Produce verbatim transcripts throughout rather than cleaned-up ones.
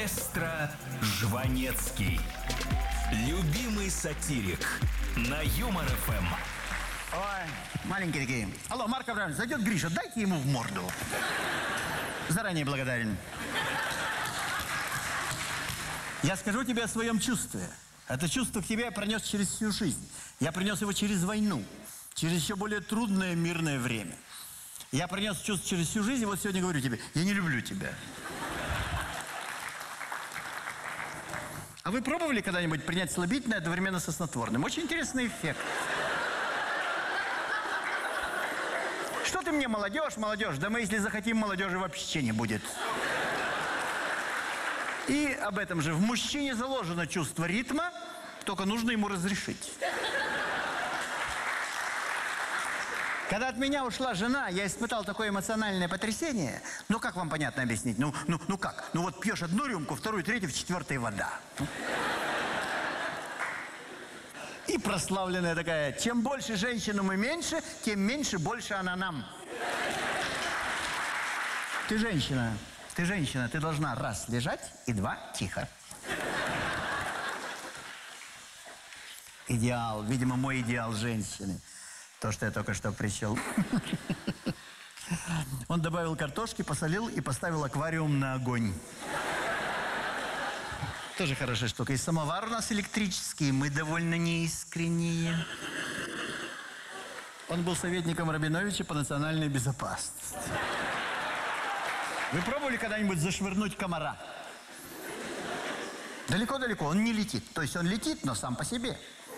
Маэстро Жванецкий. Любимый сатирик на Юмор эф эм. Ой, маленькие такие. Алло, Марк Абрамович, зайдет Гриша, дайте ему в морду. Заранее благодарен. Я скажу тебе о своем чувстве. Это чувство к тебе я пронес через всю жизнь. Я принес его через войну, через еще более трудное мирное время. Я принес чувство через всю жизнь, и вот сегодня говорю тебе, я не люблю тебя. А вы пробовали когда-нибудь принять слабительное одновременно со снотворным? Очень интересный эффект. Что ты мне, молодежь, молодежь? Да мы, если захотим, молодежи вообще не будет. И об этом же. В мужчине заложено чувство ритма, только нужно ему разрешить. Когда от меня ушла жена, я испытал такое эмоциональное потрясение. Ну, как вам понятно объяснить? Ну, ну, ну как? Ну, вот пьешь одну рюмку, вторую, третью, в четвертой вода. И прославленная такая: чем больше женщину мы меньше, тем меньше больше она нам. Ты женщина, ты женщина, ты должна раз лежать и два тихо. Идеал, видимо, мой идеал женщины. То, что я только что прищел. Он добавил картошки, посолил и поставил аквариум на огонь. Тоже хорошая штука. И самовар у нас электрический, мы довольно неискренние. Он был советником Рабиновича по национальной безопасности. Вы пробовали когда-нибудь зашвырнуть комара? Далеко-далеко, он не летит. То есть он летит, но сам по себе.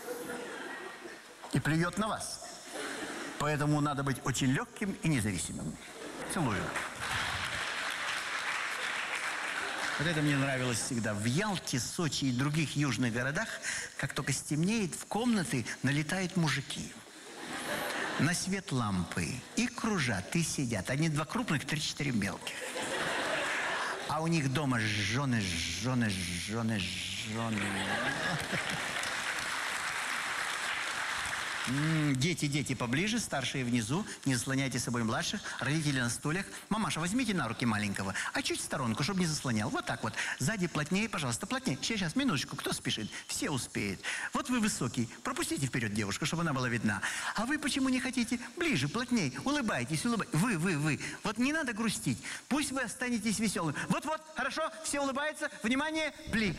И плюет на вас. Поэтому надо быть очень легким и независимым. Целую. Вот это мне нравилось всегда. В Ялте, Сочи и других южных городах, как только стемнеет, в комнаты налетают мужики. На свет лампы. И кружат, и сидят. Они два крупных, три-четыре мелких. А у них дома жены, жены, жены, жены. Дети, дети поближе, старшие внизу, не заслоняйте с собой младших, родители на стульях. Мамаша, возьмите на руки маленького, а чуть в сторонку, чтобы не заслонял. Вот так вот. Сзади плотнее, пожалуйста, плотнее. Сейчас, сейчас, минуточку, кто спешит? Все успеют. Вот вы высокий, пропустите вперед девушку, чтобы она была видна. А вы почему не хотите? Ближе, плотнее, улыбайтесь, улыбайтесь. Вы, вы, вы. Вот не надо грустить. Пусть вы останетесь веселым. Вот-вот, хорошо, все улыбаются. Внимание, блик.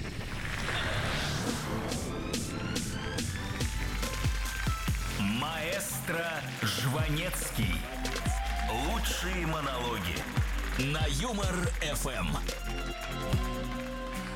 Маэстро Жванецкий. Лучшие монологи на Юмор эф эм.